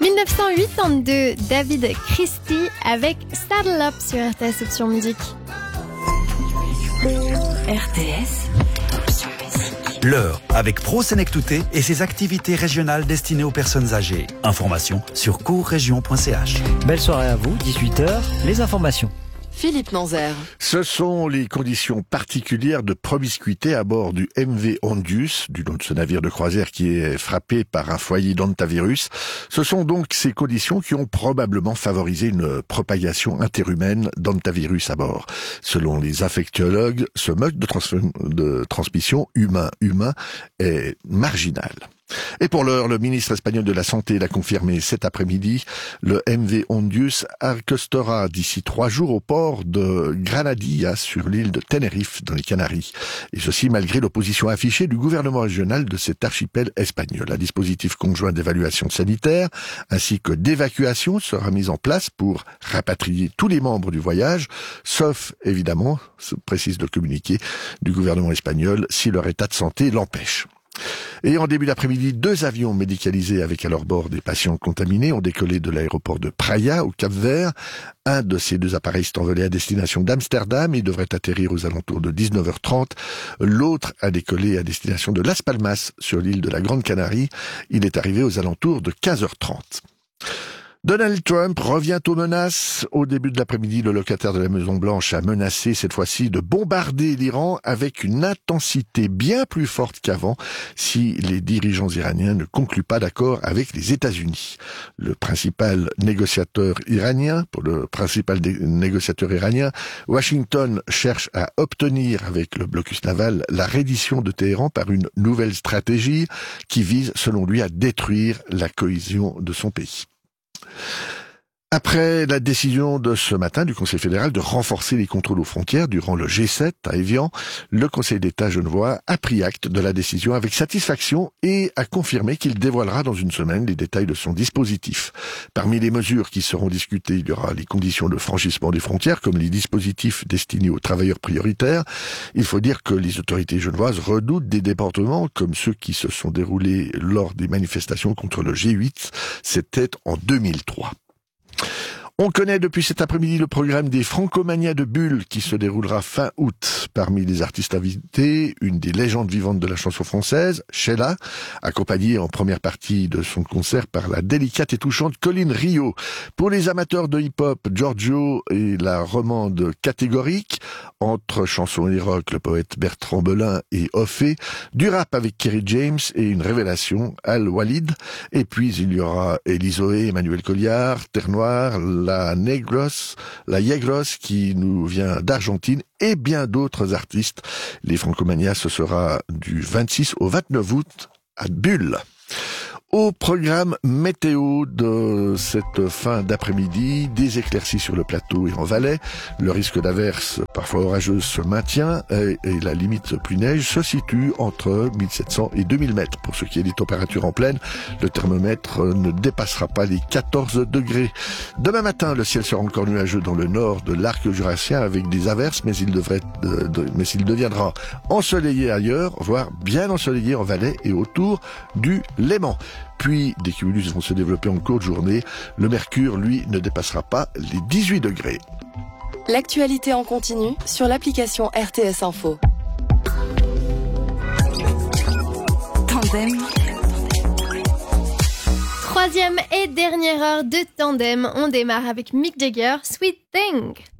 1982, David Christie avec Saddle Up sur RTS Option Musique. RTS Option Musique. L'heure avec Pro Senectouté et ses activités régionales destinées aux personnes âgées. Informations sur courregion.ch. Belle soirée à vous, 18h, les informations. Philippe Nanzer. Ce sont les conditions particulières de promiscuité à bord du MV Ondius, du nom de ce navire de croisière qui est frappé par un foyer d'hantavirus. Ce sont donc ces conditions qui ont probablement favorisé une propagation interhumaine d'hantavirus à bord. Selon les infectiologues, ce mode de transmission humain-humain est marginal. Et pour l'heure, le ministre espagnol de la Santé l'a confirmé cet après-midi. Le MV Ondius accostera d'ici 3 jours au port de Granadilla sur l'île de Tenerife dans les Canaries. Et ceci malgré l'opposition affichée du gouvernement régional de cet archipel espagnol. Un dispositif conjoint d'évaluation sanitaire ainsi que d'évacuation sera mis en place pour rapatrier tous les membres du voyage, sauf évidemment, précise le communiqué du gouvernement espagnol, si leur état de santé l'empêche. Et en début d'après-midi, 2 avions médicalisés avec à leur bord des patients contaminés ont décollé de l'aéroport de Praia, au Cap-Vert. Un de ces 2 appareils s'est envolé à destination d'Amsterdam et devrait atterrir aux alentours de 19h30. L'autre a décollé à destination de Las Palmas, sur l'île de la Grande Canarie. Il est arrivé aux alentours de 15h30. Donald Trump revient aux menaces. Au début de l'après-midi, le locataire de la Maison-Blanche a menacé cette fois-ci de bombarder l'Iran avec une intensité bien plus forte qu'avant si les dirigeants iraniens ne concluent pas d'accord avec les États-Unis. Pour le principal négociateur iranien, Washington cherche à obtenir avec le blocus naval la reddition de Téhéran par une nouvelle stratégie qui vise, selon lui, à détruire la cohésion de son pays. Après la décision de ce matin du Conseil fédéral de renforcer les contrôles aux frontières durant le G7 à Évian, le Conseil d'État genevois a pris acte de la décision avec satisfaction et a confirmé qu'il dévoilera dans une semaine les détails de son dispositif. Parmi les mesures qui seront discutées, il y aura les conditions de franchissement des frontières, comme les dispositifs destinés aux travailleurs prioritaires. Il faut dire que les autorités genevoises redoutent des débordements comme ceux qui se sont déroulés lors des manifestations contre le G8. C'était en 2003. On connaît depuis cet après-midi le programme des Francomania de Bulle qui se déroulera fin août. Parmi les artistes invités, une des légendes vivantes de la chanson française, Sheila, accompagnée en première partie de son concert par la délicate et touchante Colline Rio. Pour les amateurs de hip-hop, Giorgio et la romande catégorique, entre chansons et rock, le poète Bertrand Belin et Offé, du rap avec Kerry James et une révélation, Al Walid, et puis il y aura Elizoé, Emmanuel Colliard, Terre Noire, la Yegros qui nous vient d'Argentine et bien d'autres artistes. Les Francomania, ce sera du 26 au 29 août à Bulle. Au programme météo de cette fin d'après-midi, des éclaircies sur le plateau et en Valais. Le risque d'averse, parfois orageuse, se maintient et la limite pluie-neige se situe entre 1700 et 2000 mètres. Pour ce qui est des températures en plaine, le thermomètre ne dépassera pas les 14 degrés. Demain matin, le ciel sera encore nuageux dans le nord de l'arc jurassien avec des averses, mais il deviendra ensoleillé ailleurs, voire bien ensoleillé en Valais et autour du Léman. Puis, des cumulus vont se développer en cours de journée. Le mercure, lui, ne dépassera pas les 18 degrés. L'actualité en continu sur l'application RTS Info. Tandem. 3e et dernière heure de Tandem. On démarre avec Mick Jagger, Sweet Thing.